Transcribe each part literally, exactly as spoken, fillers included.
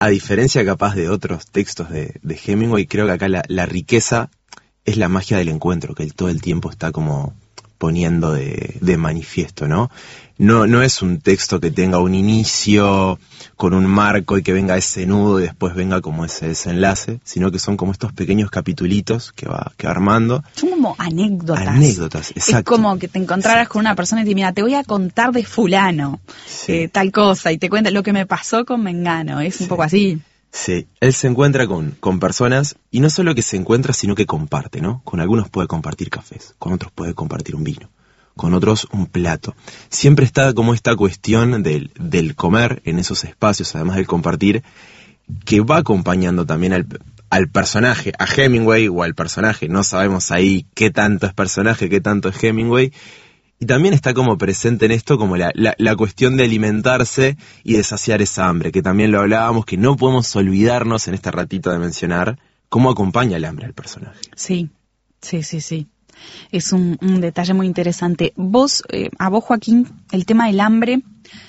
a diferencia capaz de otros textos de, de Hemingway, creo que acá la, la riqueza es la magia del encuentro, que él todo el tiempo está como poniendo de, de manifiesto, ¿no? No, no es un texto que tenga un inicio con un marco y que venga ese nudo y después venga como ese desenlace, sino que son como estos pequeños capitulitos que va, que va armando. Son como anécdotas. Anécdotas, exacto. Es como que te encontraras exacto. con una persona y te dice, mira, te voy a contar de fulano, sí. eh, tal cosa, y te cuenta lo que me pasó con Mengano. Es un sí. poco así. Sí, él se encuentra con, con personas, y no solo que se encuentra, sino que comparte, ¿no? Con algunos puede compartir cafés, con otros puede compartir un vino, con otros un plato. Siempre está como esta cuestión del, del comer en esos espacios, además del compartir, que va acompañando también al, al personaje, a Hemingway o al personaje. No sabemos ahí qué tanto es personaje, qué tanto es Hemingway. Y también está como presente en esto como la, la, la cuestión de alimentarse y de saciar esa hambre, que también lo hablábamos, que no podemos olvidarnos en este ratito de mencionar cómo acompaña el hambre al personaje. Sí, sí, sí, sí. Es un, un detalle muy interesante. Vos, eh, a vos, Joaquín, el tema del hambre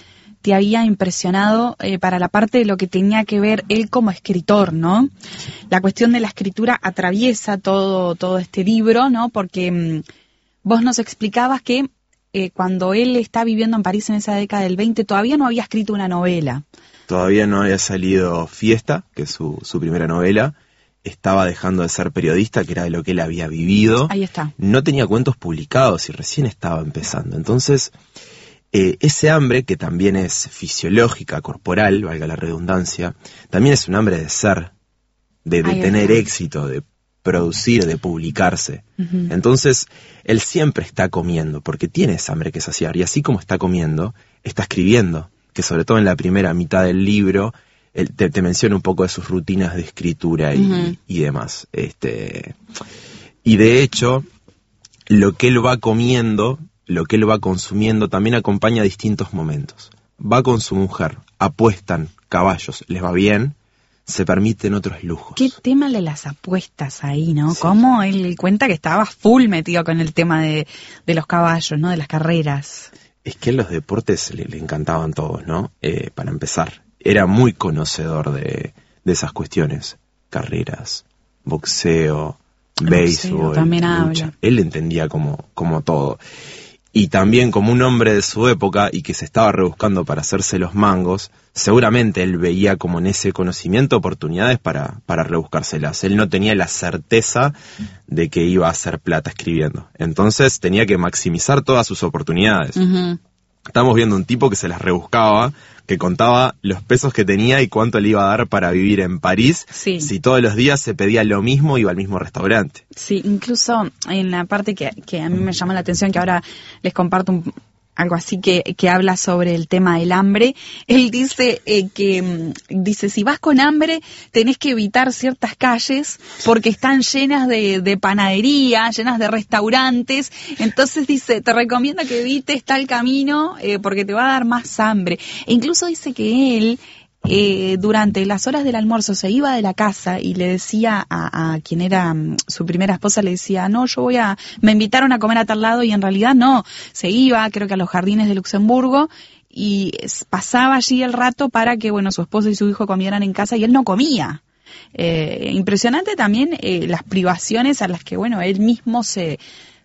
te había impresionado eh, para la parte de lo que tenía que ver él como escritor, ¿no? La cuestión de la escritura atraviesa todo, todo este libro, ¿no? Porque mmm, vos nos explicabas que eh, cuando él está viviendo en París en esa década del veinte, todavía no había escrito una novela. Todavía no había salido Fiesta, que es su, su primera novela. Estaba dejando de ser periodista, que era de lo que él había vivido. Ahí está. No tenía cuentos publicados y recién estaba empezando. Entonces, eh, ese hambre, que también es fisiológica, corporal, valga la redundancia, también es un hambre de ser, de, de tener está. éxito, de producir, de publicarse. Uh-huh. Entonces, él siempre está comiendo, porque tiene esa hambre que saciar. Y así como está comiendo, está escribiendo, que sobre todo en la primera mitad del libro, él te, te menciona un poco de sus rutinas de escritura y, uh-huh. y demás. Este, y de hecho, lo que él va comiendo, lo que él va consumiendo, también acompaña distintos momentos. Va con su mujer, apuestan caballos, les va bien, se permiten otros lujos. Qué tema de las apuestas ahí, ¿no? Sí. Cómo él cuenta que estaba full metido con el tema de, de los caballos, ¿no? De las carreras. Es que los deportes le, le encantaban todos, ¿no? Eh, para empezar, era muy conocedor de, de esas cuestiones. Carreras, boxeo, el béisbol, boxeo, también lucha. Habla. Él entendía como, como todo. Y también como un hombre de su época y que se estaba rebuscando para hacerse los mangos, seguramente él veía como en ese conocimiento oportunidades para, para rebuscárselas. Él no tenía la certeza de que iba a hacer plata escribiendo. Entonces tenía que maximizar todas sus oportunidades. Uh-huh. Estamos viendo un tipo que se las rebuscaba, que contaba los pesos que tenía y cuánto le iba a dar para vivir en París. Sí. Si todos los días se pedía lo mismo, iba al mismo restaurante. Sí, incluso en la parte que, que a mí me llama la atención, que ahora les comparto un, algo así que, que habla sobre el tema del hambre. Él dice eh, que, dice, si vas con hambre tenés que evitar ciertas calles porque están llenas de, de panadería, llenas de restaurantes. Entonces dice, te recomiendo que evites tal camino eh, porque te va a dar más hambre. E incluso dice que él Eh, durante las horas del almuerzo se iba de la casa y le decía a, a quien era um, su primera esposa, le decía, no, yo voy a, me invitaron a comer a tal lado, y en realidad no, se iba, creo que a los jardines de Luxemburgo, y es, pasaba allí el rato para que, bueno, su esposa y su hijo comieran en casa, y él no comía. Eh, impresionante también eh, las privaciones a las que, bueno, él mismo se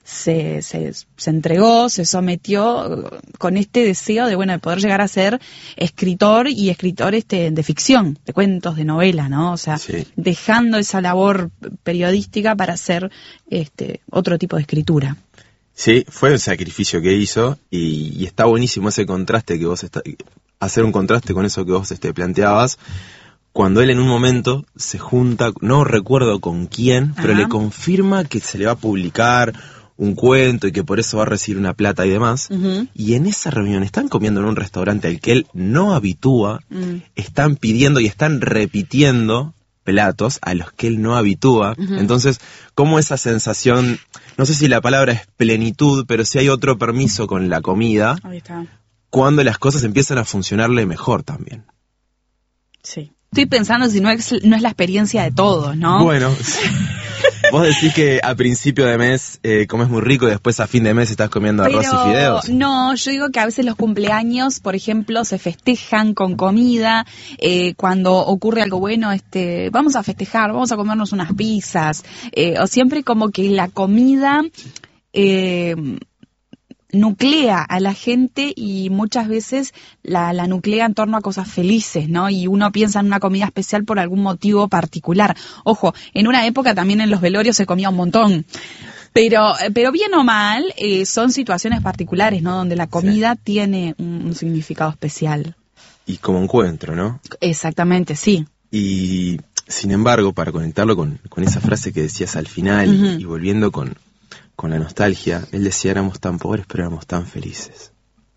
Se, se, se entregó, se sometió con este deseo de, bueno, de poder llegar a ser escritor y escritor este de ficción, de cuentos, de novela, ¿no? O sea, sí. dejando esa labor periodística para hacer este otro tipo de escritura. Sí, fue un sacrificio que hizo y, y está buenísimo ese contraste que vos está, hacer un contraste con eso que vos este, planteabas. Cuando él en un momento se junta, no recuerdo con quién, pero Ajá. le confirma que se le va a publicar un cuento y que por eso va a recibir una plata y demás. Uh-huh. Y en esa reunión están comiendo en un restaurante al que él no habitúa, uh-huh. están pidiendo y están repitiendo platos a los que él no habitúa. Uh-huh. Entonces, como esa sensación, no sé si la palabra es plenitud, pero si hay otro permiso con la comida, ahí está. Cuando las cosas empiezan a funcionarle mejor también. Sí. Estoy pensando si no es, no es la experiencia de todos, ¿no? Bueno, Vos decís que a principio de mes eh, comes muy rico y después a fin de mes estás comiendo Pero, arroz y fideos. No, yo digo que a veces los cumpleaños, por ejemplo, se festejan con comida. Eh, cuando ocurre algo bueno, este, vamos a festejar, vamos a comernos unas pizzas. Eh, o siempre como que la comida eh, nuclea a la gente y muchas veces la, la nuclea en torno a cosas felices, ¿no? Y uno piensa en una comida especial por algún motivo particular. Ojo, en una época también en los velorios se comía un montón. Pero, pero bien o mal, eh, son situaciones particulares, ¿no? Donde la comida sí. tiene un, un significado especial. Y como encuentro, ¿no? Exactamente, sí. Y sin embargo, para conectarlo con, con esa frase que decías al final, uh-huh. y, y volviendo con, con la nostalgia, él decía, éramos tan pobres, pero éramos tan felices.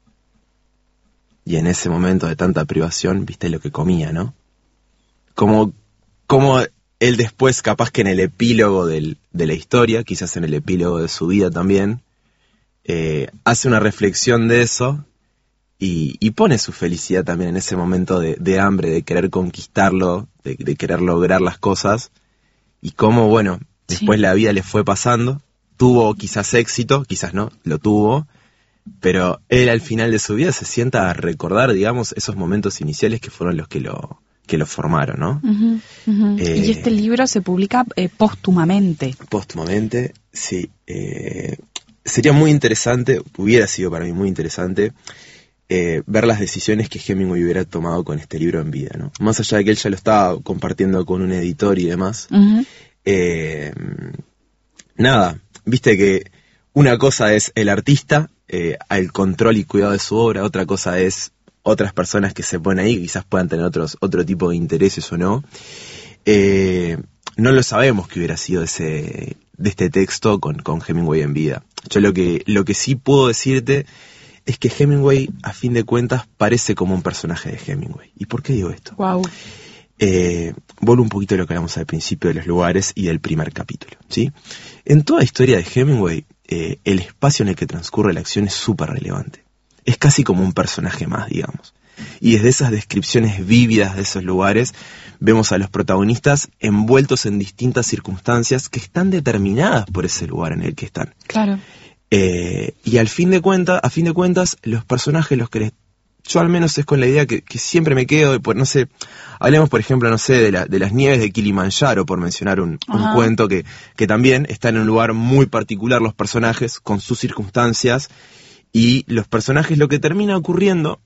Y en ese momento de tanta privación, viste lo que comía, ¿no? Como, como él después, capaz que en el epílogo del, de la historia, quizás en el epílogo de su vida también, eh, hace una reflexión de eso y, y pone su felicidad también en ese momento de, de hambre, de querer conquistarlo, de, de querer lograr las cosas, y cómo, bueno, después sí. la vida le fue pasando, tuvo quizás éxito, quizás no, lo tuvo, pero él al final de su vida se sienta a recordar, digamos, esos momentos iniciales que fueron los que lo... que lo formaron, ¿no? Uh-huh, uh-huh. Eh, y este libro se publica eh, póstumamente. Póstumamente, sí. Eh, sería muy interesante, hubiera sido para mí muy interesante, eh, ver las decisiones que Hemingway hubiera tomado con este libro en vida, ¿no? Más allá de que él ya lo estaba compartiendo con un editor y demás. Uh-huh. Eh, nada, viste que una cosa es el artista, eh, al control y cuidado de su obra, otra cosa es otras personas que se ponen ahí, que quizás puedan tener otros otro tipo de intereses o no. Eh, no lo sabemos que hubiera sido ese de este texto con, con Hemingway en vida. Yo lo que, lo que sí puedo decirte es que Hemingway, a fin de cuentas, parece como un personaje de Hemingway. ¿Y por qué digo esto? Wow. Eh, vuelvo un poquito a lo que hablamos al principio de los lugares y del primer capítulo, ¿sí? En toda historia de Hemingway, eh, el espacio en el que transcurre la acción es súper relevante. Es casi como un personaje más, digamos. Y desde esas descripciones vívidas de esos lugares, vemos a los protagonistas envueltos en distintas circunstancias que están determinadas por ese lugar en el que están. Claro. Eh, y al fin de cuentas, a fin de cuentas, los personajes, los que les, yo al menos es con la idea que, que siempre me quedo, de, por, no sé, hablemos por ejemplo, no sé, de, la, de las nieves de Kilimanjaro, por mencionar un, un cuento que, que también está en un lugar muy particular, los personajes, con sus circunstancias. Y los personajes, lo que termina ocurriendo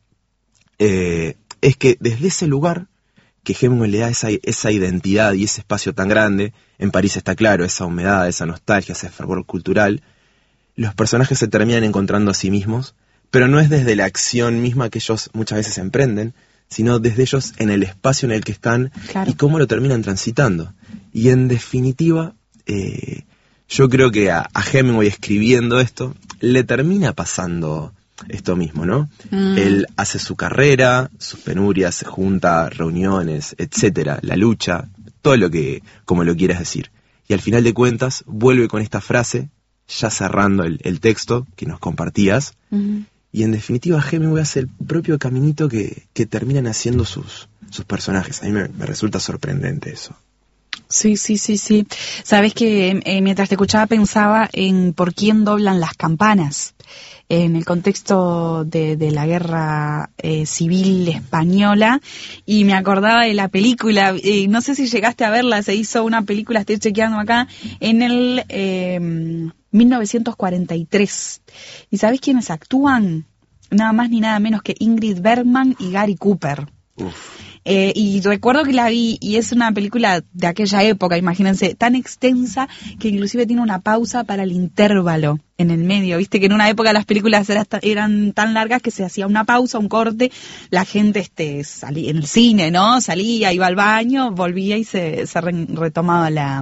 eh, es que desde ese lugar que Hemingway le da esa, esa identidad y ese espacio tan grande, en París está claro, esa humedad, esa nostalgia, ese fervor cultural, los personajes se terminan encontrando a sí mismos, pero no es desde la acción misma que ellos muchas veces emprenden, sino desde ellos en el espacio en el que están, claro. y cómo lo terminan transitando. Y en definitiva, eh, yo creo que a, a Hemingway escribiendo esto, le termina pasando esto mismo, ¿no? Mm. Él hace su carrera, sus penurias, se junta, reuniones, etcétera, la lucha, todo lo que, como lo quieras decir. Y al final de cuentas, vuelve con esta frase, ya cerrando el, el texto que nos compartías, mm. y en definitiva Hemingway hace el propio caminito que, que terminan haciendo sus, sus personajes. A mí me, me resulta sorprendente eso. Sí, sí, sí, sí. Sabes que eh, mientras te escuchaba pensaba en por quién doblan las campanas en el contexto de, de la guerra eh, civil española, y me acordaba de la película, eh, no sé si llegaste a verla, se hizo una película, estoy chequeando acá, en el eh, mil novecientos cuarenta y tres. ¿Y sabes quiénes actúan? Nada más ni nada menos que Ingrid Bergman y Gary Cooper. Uf. Eh, y recuerdo que la vi, y es una película de aquella época, imagínense, tan extensa que inclusive tiene una pausa para el intervalo en el medio. Viste que en una época las películas eran, eran tan largas que se hacía una pausa, un corte, la gente este salía en el cine, ¿no? Salía, iba al baño, volvía y se, se re, retomaba la,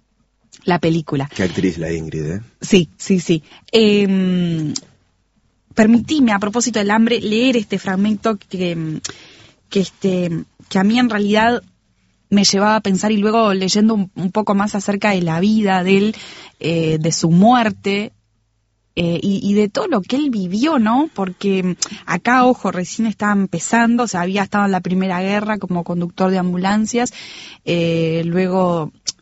la película. Qué actriz la Ingrid, ¿eh? Sí, sí, sí. Eh, permitime, a propósito del hambre, leer este fragmento que... que este que a mí en realidad me llevaba a pensar, y luego leyendo un, un poco más acerca de la vida de él, eh, de su muerte, eh, y, y de todo lo que él vivió, ¿no? Porque acá, ojo, recién estaba empezando, o sea, había estado en la Primera Guerra como conductor de ambulancias, eh, luego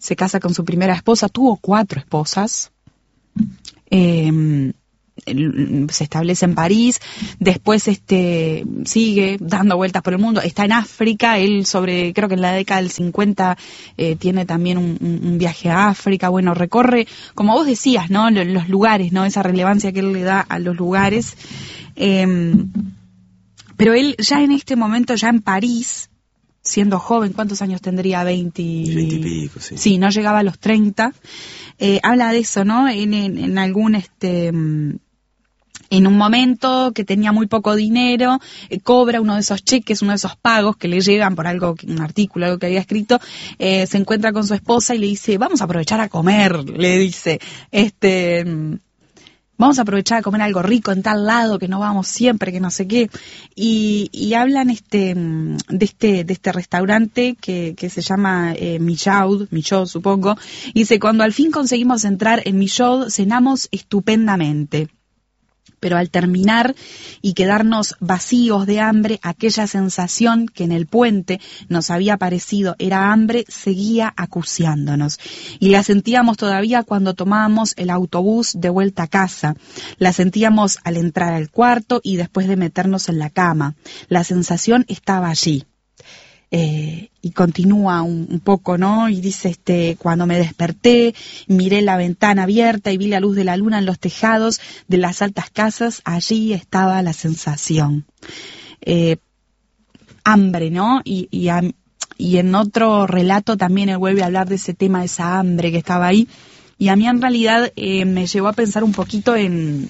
se casa con su primera esposa, tuvo cuatro esposas, eh, se establece en París, después este sigue dando vueltas por el mundo, está en África, él sobre, creo que en la década del cincuenta eh, tiene también un, un viaje a África, bueno, recorre, como vos decías, ¿no? Los, los lugares, ¿no? Esa relevancia que él le da a los lugares, eh, pero él ya en este momento, ya en París, siendo joven, ¿cuántos años tendría? veinte, veinte y pico, sí. Sí, no llegaba a los treinta. Eh, habla de eso, ¿no? En, en, en algún, este, en un momento que tenía muy poco dinero, eh, cobra uno de esos cheques, uno de esos pagos que le llegan por algo, un artículo, algo que había escrito, eh, se encuentra con su esposa y le dice, vamos a aprovechar a comer, le dice, este... vamos a aprovechar a comer algo rico en tal lado que no vamos siempre, que no sé qué. Y, y hablan este de este de este restaurante que, que se llama eh, Michaud, Michaud supongo. Y dice, cuando al fin conseguimos entrar en Michaud, cenamos estupendamente. Pero al terminar y quedarnos vacíos de hambre, aquella sensación que en el puente nos había parecido era hambre, seguía acuciándonos. Y la sentíamos todavía cuando tomábamos el autobús de vuelta a casa. La sentíamos al entrar al cuarto y después de meternos en la cama. La sensación estaba allí. Eh, y continúa un, un poco, ¿no? Y dice, este, cuando me desperté, miré la ventana abierta y vi la luz de la luna en los tejados de las altas casas, allí estaba la sensación. Eh, hambre, ¿no? Y, y, a, y en otro relato también él vuelve a hablar de ese tema, de esa hambre que estaba ahí. Y a mí en realidad eh, me llevó a pensar un poquito en,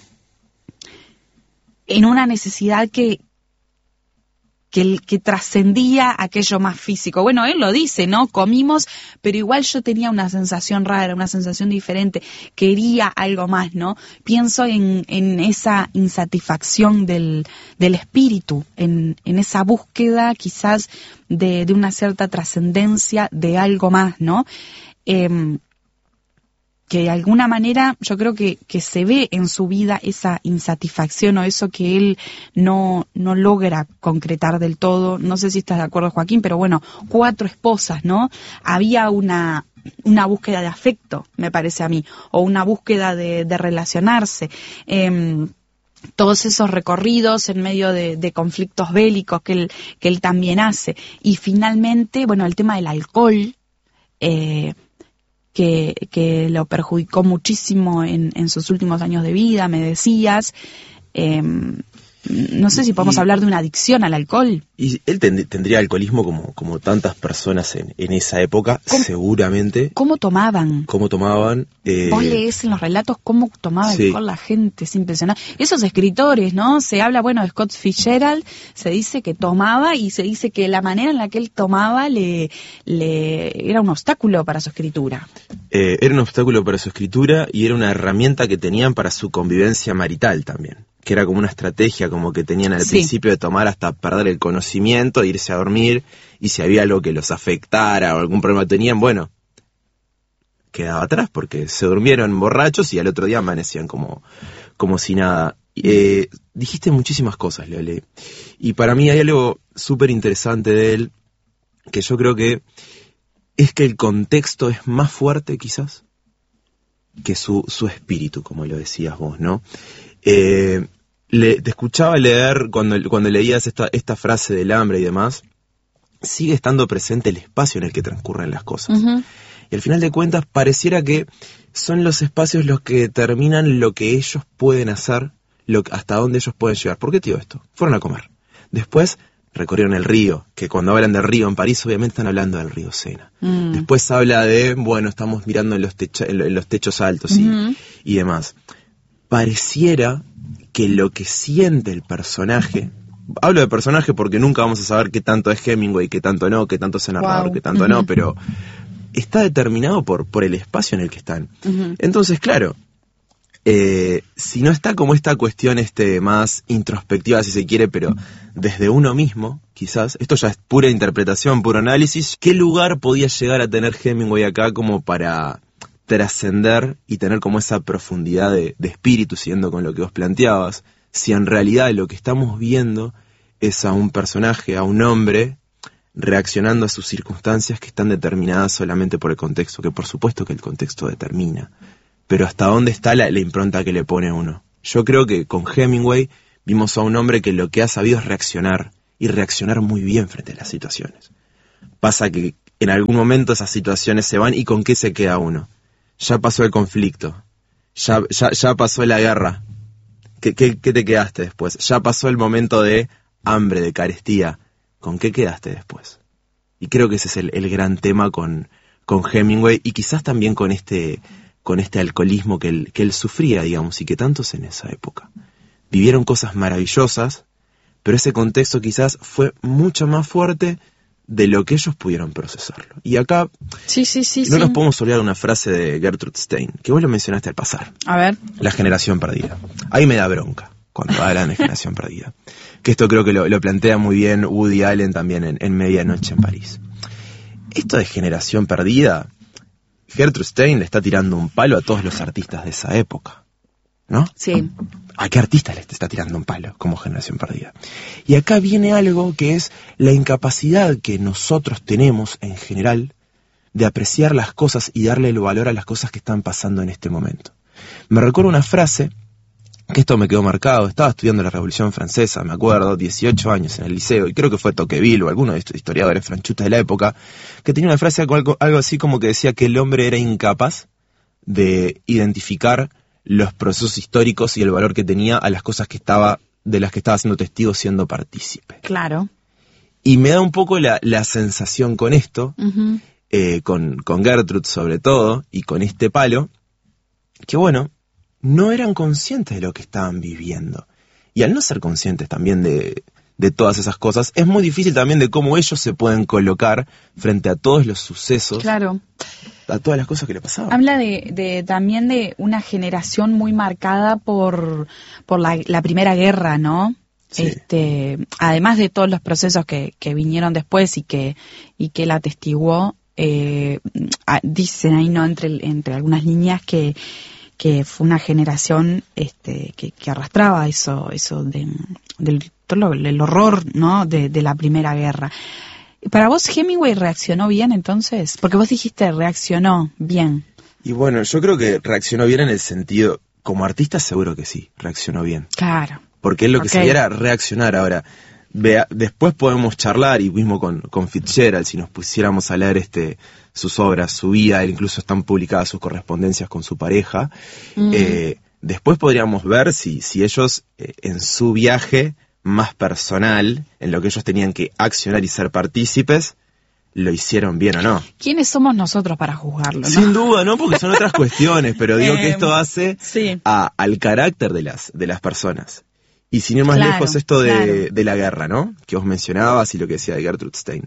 en una necesidad que que, que trascendía aquello más físico. Bueno, él lo dice, ¿no? Comimos, pero igual yo tenía una sensación rara, una sensación diferente, quería algo más, ¿no? Pienso en, en esa insatisfacción del, del espíritu, en, en esa búsqueda quizás de, de una cierta trascendencia, de algo más, ¿no? Eh, que de alguna manera yo creo que, que se ve en su vida esa insatisfacción o eso que él no, no logra concretar del todo. No sé si estás de acuerdo, Joaquín, pero bueno, cuatro esposas, ¿no? Había una, una búsqueda de afecto, me parece a mí, o una búsqueda de, de relacionarse. Eh, todos esos recorridos en medio de, de conflictos bélicos que él, que él también hace. Y finalmente, bueno, el tema del alcohol, eh, Que, que lo perjudicó muchísimo en, en sus últimos años de vida, me decías. Eh, no sé si podemos y, hablar de una adicción al alcohol. Y él tend- tendría alcoholismo como, como tantas personas en, en esa época, ¿Cómo, seguramente. ¿Cómo tomaban? ¿Cómo tomaban? Eh, Vos lees en los relatos cómo tomaba sí. alcohol la gente, es impresionante. Esos escritores, ¿no? Se habla, bueno, de Scott Fitzgerald, se dice que tomaba y se dice que la manera en la que él tomaba le, le era un obstáculo para su escritura. Eh, era un obstáculo para su escritura y era una herramienta que tenían para su convivencia marital también, que era como una estrategia como que tenían al sí. principio de tomar hasta perder el conocimiento, irse a dormir, y si había algo que los afectara o algún problema tenían, bueno, quedaba atrás porque se durmieron borrachos y al otro día amanecían como, como si nada. Eh, dijiste muchísimas cosas, Lole, y para mí hay algo súper interesante de él, que yo creo que es que el contexto es más fuerte quizás que su, su espíritu, como lo decías vos, ¿no? Eh, le, te escuchaba leer cuando, cuando leías esta, esta frase del hambre y demás, sigue estando presente el espacio en el que transcurren las cosas. Uh-huh. Y al final de cuentas pareciera que son los espacios los que determinan lo que ellos pueden hacer, lo, hasta dónde ellos pueden llegar. ¿Por qué te digo esto? Fueron a comer. Después recorrieron el río, que cuando hablan del río en París obviamente están hablando del río Sena. Mm. Después habla de, bueno, estamos mirando en los, techa, en los techos altos y, uh-huh. y demás. Pareciera que lo que siente el personaje, hablo de personaje porque nunca vamos a saber qué tanto es Hemingway, qué tanto no, qué tanto es el narrador, wow. qué tanto uh-huh. no, pero está determinado por, por el espacio en el que están. Uh-huh. Entonces, claro, eh, si no está como esta cuestión este más introspectiva, si se quiere, pero desde uno mismo, quizás, esto ya es pura interpretación, puro análisis, ¿qué lugar podía llegar a tener Hemingway acá como para trascender y tener como esa profundidad de, de espíritu, siguiendo con lo que vos planteabas, si en realidad lo que estamos viendo es a un personaje, a un hombre reaccionando a sus circunstancias que están determinadas solamente por el contexto, que por supuesto que el contexto determina, pero hasta dónde está la, la impronta que le pone uno. Yo creo que con Hemingway vimos a un hombre que lo que ha sabido es reaccionar, y reaccionar muy bien frente a las situaciones. Pasa que en algún momento esas situaciones se van, ¿y con qué se queda uno? Ya pasó el conflicto, ya, ya, ya pasó la guerra. ¿Qué, qué, ¿Qué te quedaste después? Ya pasó el momento de hambre, de carestía. ¿Con qué quedaste después? Y creo que ese es el, el gran tema con, con Hemingway, y quizás también con este, con este alcoholismo que él, que él sufría, digamos, y que tantos en esa época. Vivieron cosas maravillosas, pero ese contexto quizás fue mucho más fuerte de lo que ellos pudieron procesarlo. Y acá sí, sí, sí, no sí. nos podemos olvidar una frase de Gertrude Stein, que vos lo mencionaste al pasar. A ver. La generación perdida. Ahí me da bronca cuando hablan de generación perdida. Que esto creo que lo, lo plantea muy bien Woody Allen también en, en Medianoche en París. Esto de generación perdida, Gertrude Stein le está tirando un palo a todos los artistas de esa época, ¿no? Sí. ¿A qué artista le está tirando un palo como generación perdida? Y acá viene algo que es la incapacidad que nosotros tenemos en general de apreciar las cosas y darle el valor a las cosas que están pasando en este momento. Me recuerdo una frase, que esto me quedó marcado, estaba estudiando la Revolución Francesa, me acuerdo, dieciocho años en el liceo, y creo que fue Tocqueville o alguno de estos historiadores franchutes de la época, que tenía una frase algo, algo así como que decía que el hombre era incapaz de identificar los procesos históricos y el valor que tenía a las cosas que estaba, de las que estaba siendo testigo, siendo partícipe. Claro. Y me da un poco la, la sensación con esto, Uh-huh. eh, con, con Gertrude sobre todo, y con este palo, que bueno, no eran conscientes de lo que estaban viviendo. Y al no ser conscientes también de, de todas esas cosas, es muy difícil también de cómo ellos se pueden colocar frente a todos los sucesos. Claro. A todas las cosas que le pasaban. Habla de, de también de una generación muy marcada por, por la, la Primera Guerra, ¿no? Sí. Este, además de todos los procesos que, que vinieron después y que, y que él atestiguó, eh, dicen ahí, ¿no? Entre, entre algunas líneas que, que fue una generación este, que, que arrastraba eso, eso de, del todo el horror, ¿no? De, de la Primera Guerra. ¿Para vos Hemingway reaccionó bien entonces? Porque vos dijiste reaccionó bien. Y bueno, yo creo que reaccionó bien en el sentido, como artista seguro que sí, reaccionó bien. Claro. Porque él lo que Okay. sabía era reaccionar. Ahora, vea, después podemos charlar, y mismo con, con Fitzgerald, si nos pusiéramos a leer este, sus obras, su vida, incluso están publicadas sus correspondencias con su pareja, mm. eh, después podríamos ver si, si ellos eh, en su viaje más personal, en lo que ellos tenían que accionar y ser partícipes, lo hicieron bien o no. ¿Quiénes somos nosotros para juzgarlo, no? Sin duda, ¿no? Porque son otras cuestiones, pero digo que esto hace sí. a, al carácter de las, de las personas. Y sin ir más claro, lejos, esto de, claro. de la guerra, ¿no? Que vos mencionabas y lo que decía de Gertrude Stein.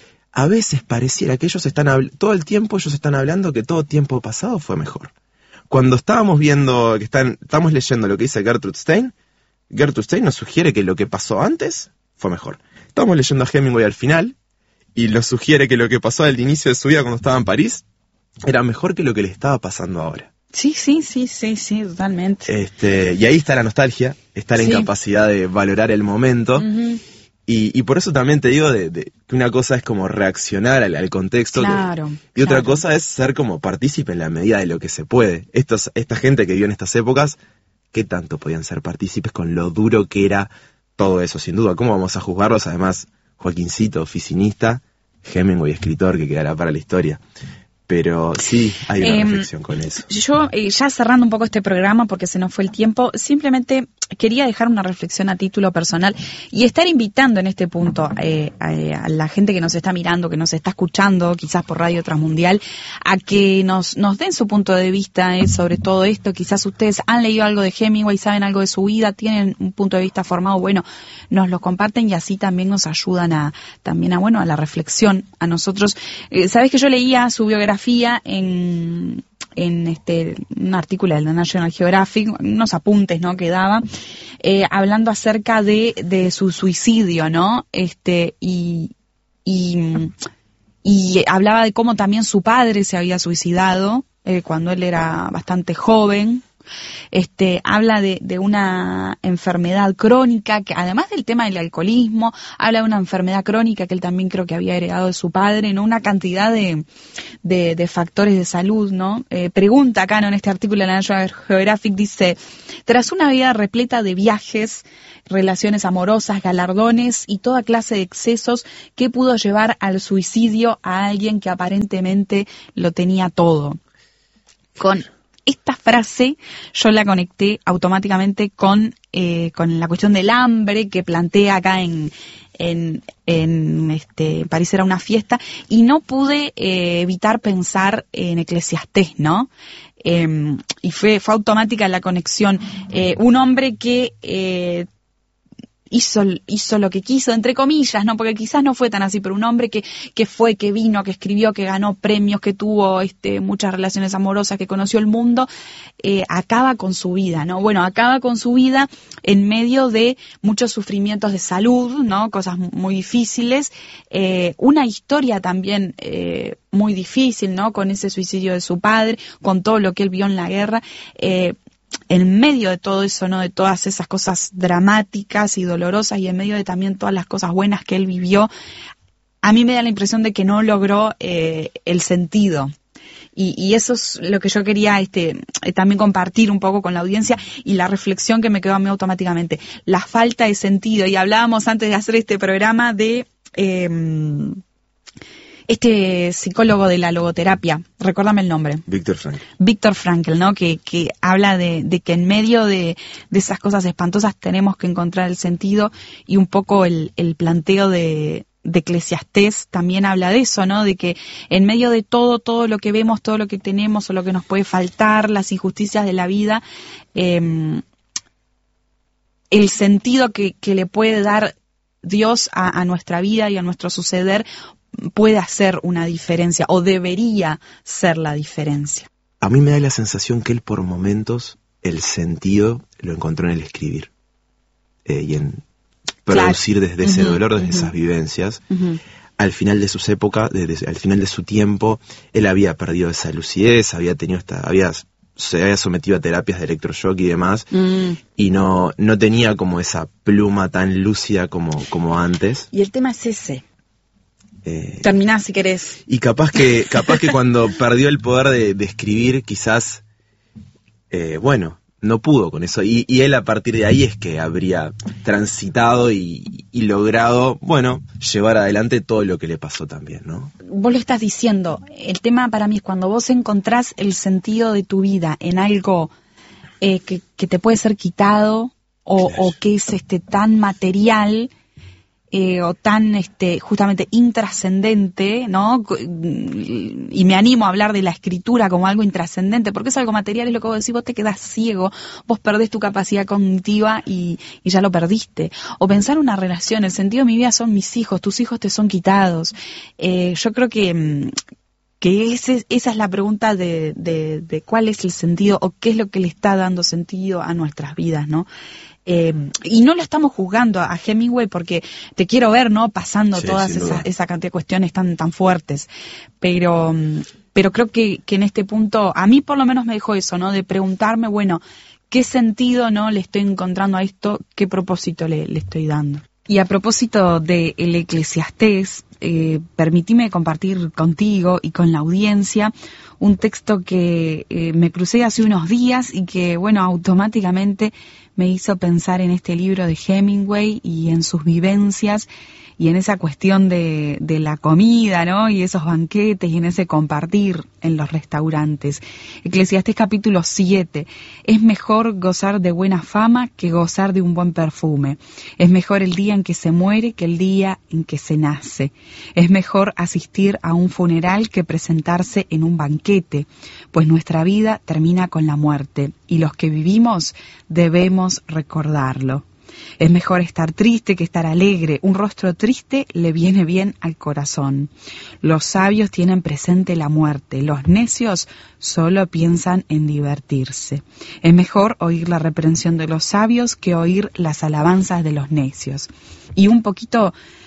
A veces pareciera que ellos están, habl- todo el tiempo ellos están hablando que todo tiempo pasado fue mejor. Cuando estábamos viendo, que están, estamos leyendo lo que dice Gertrude Stein, Gertrude Stein nos sugiere que lo que pasó antes fue mejor. Estamos leyendo a Hemingway al final, y nos sugiere que lo que pasó al inicio de su vida cuando estaba en París era mejor que lo que le estaba pasando ahora. Sí, sí, sí, sí, sí, totalmente. Este, y ahí está la nostalgia, está la sí. incapacidad de valorar el momento. Uh-huh. Y, y por eso también te digo de, de, que una cosa es como reaccionar al, al contexto. Claro, que, y otra claro. cosa es ser como partícipe en la medida de lo que se puede. Estos, esta gente que vivió en estas épocas, ¿qué tanto podían ser partícipes con lo duro que era todo eso? Sin duda, ¿cómo vamos a juzgarlos? Además, Joaquincito, oficinista, Hemingway, escritor, que quedará para la historia. Pero sí, hay una eh, reflexión con eso. Yo, eh, ya cerrando un poco este programa, porque se nos fue el tiempo, simplemente quería dejar una reflexión a título personal y estar invitando en este punto eh, a, a la gente que nos está mirando, que nos está escuchando, quizás por Radio Transmundial, a que nos, nos den su punto de vista eh, sobre todo esto. Quizás ustedes han leído algo de Hemingway, saben algo de su vida, tienen un punto de vista formado, bueno, nos lo comparten y así también nos ayudan a, también a, bueno, a la reflexión a nosotros. Eh, Sabés que yo leía su biografía en, en este un artículo de la National Geographic, unos apuntes, ¿no?, que daba, eh, hablando acerca de, de su suicidio, ¿no? Este, y, y, y hablaba de cómo también su padre se había suicidado eh, cuando él era bastante joven. Este, habla de, de una enfermedad crónica, que además del tema del alcoholismo, habla de una enfermedad crónica que él también creo que había heredado de su padre, ¿no? Una cantidad de, de, de factores de salud, ¿no? Eh, pregunta acá, ¿no? En este artículo de la National Geographic, dice, tras una vida repleta de viajes, relaciones amorosas, galardones y toda clase de excesos, ¿qué pudo llevar al suicidio a alguien que aparentemente lo tenía todo? Con esta frase yo la conecté automáticamente con, eh, con la cuestión del hambre que plantea acá en, en, en este, París era una fiesta, y no pude eh, evitar pensar en Eclesiastés, ¿no? Eh, y fue, fue automática la conexión. Eh, un hombre que eh, hizo, hizo lo que quiso, entre comillas, ¿no? Porque quizás no fue tan así, pero un hombre que, que fue, que vino, que escribió, que ganó premios, que tuvo este, muchas relaciones amorosas, que conoció el mundo, eh, acaba con su vida, ¿no? Bueno, acaba con su vida en medio de muchos sufrimientos de salud, ¿no? Cosas muy difíciles, eh, una historia también eh, muy difícil, ¿no? Con ese suicidio de su padre, con todo lo que él vio en la guerra, eh, en medio de todo eso, ¿no? De todas esas cosas dramáticas y dolorosas, y en medio de también todas las cosas buenas que él vivió, a mí me da la impresión de que no logró eh, el sentido. Y, y eso es lo que yo quería este, también compartir un poco con la audiencia, y la reflexión que me quedó a mí automáticamente. La falta de sentido. Y hablábamos antes de hacer este programa de Eh, este psicólogo de la logoterapia, recuérdame el nombre. Víctor Frankl. Víctor Frankl, ¿no? Que, que habla de, de que en medio de, de esas cosas espantosas tenemos que encontrar el sentido, y un poco el, el planteo de, de Eclesiastés también habla de eso, ¿no? De que en medio de todo, todo lo que vemos, todo lo que tenemos o lo que nos puede faltar, las injusticias de la vida, eh, el sentido que, que le puede dar Dios a, a nuestra vida y a nuestro suceder puede hacer una diferencia, o debería ser la diferencia. A mí me da la sensación que él por momentos el sentido lo encontró en el escribir eh, y en producir claro. desde ese uh-huh, dolor, desde uh-huh. esas vivencias. Uh-huh. Al final de sus épocas, desde, al final de su tiempo, él había perdido esa lucidez, había tenido esta, había se había sometido a terapias de electroshock y demás, mm. y no, no tenía como esa pluma tan lúcida como, como antes. Y el tema es ese. Eh, Terminá si querés. Y capaz que, capaz que cuando perdió el poder de, de escribir, quizás, eh, bueno, no pudo con eso. Y, y él a partir de ahí es que habría transitado y, y logrado, bueno, llevar adelante todo lo que le pasó también, ¿no? Vos lo estás diciendo. El tema para mí es cuando vos encontrás el sentido de tu vida en algo eh, que, que te puede ser quitado, o, o que es este tan material, Eh, o tan este justamente intrascendente, ¿no? Y me animo a hablar de la escritura como algo intrascendente, porque es algo material, es lo que vos decís, vos te quedás ciego, vos perdés tu capacidad cognitiva y, y ya lo perdiste. O pensar una relación, el sentido de mi vida son mis hijos, tus hijos te son quitados. Eh, yo creo que, que ese, esa es la pregunta de, de, de cuál es el sentido, o qué es lo que le está dando sentido a nuestras vidas, ¿no? Eh, y no lo estamos juzgando a Hemingway, porque te quiero ver, ¿no? Pasando sí, todas esas esa cantidad de cuestiones tan tan fuertes, pero pero creo que, que en este punto a mí por lo menos me dejó eso, ¿no? De preguntarme, bueno, ¿qué sentido, no, le estoy encontrando a esto? ¿Qué propósito le, le estoy dando? Y a propósito de el Eclesiastés, eh, permitime compartir contigo y con la audiencia un texto que eh, me crucé hace unos días y que, bueno, automáticamente me hizo pensar en este libro de Hemingway y en sus vivencias y en esa cuestión de, de la comida, ¿no? Y esos banquetes y en ese compartir en los restaurantes. Eclesiastés capítulo siete. Es mejor gozar de buena fama que gozar de un buen perfume. Es mejor el día en que se muere que el día en que se nace. Es mejor asistir a un funeral que presentarse en un banquete, pues nuestra vida termina con la muerte y los que vivimos debemos recordarlo. Es mejor estar triste que estar alegre. Un rostro triste le viene bien al corazón. Los sabios tienen presente la muerte. Los necios solo piensan en divertirse. Es mejor oír la reprensión de los sabios que oír las alabanzas de los necios. Y un poquito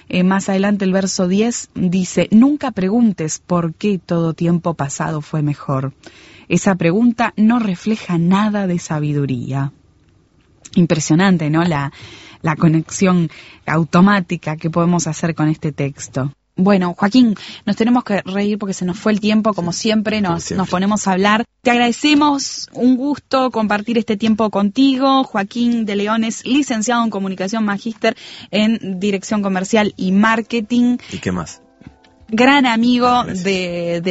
Eh, más adelante el verso diez dice, nunca preguntes por qué todo tiempo pasado fue mejor. Esa pregunta no refleja nada de sabiduría. Impresionante, ¿no? La, la conexión automática que podemos hacer con este texto. Bueno, Joaquín, nos tenemos que reír porque se nos fue el tiempo, como siempre, nos, siempre. nos ponemos a hablar. Te agradecemos, un gusto compartir este tiempo contigo. Joaquín de León es licenciado en Comunicación, magíster en Dirección Comercial y Marketing. ¿Y qué más? Gran amigo Gracias. de, de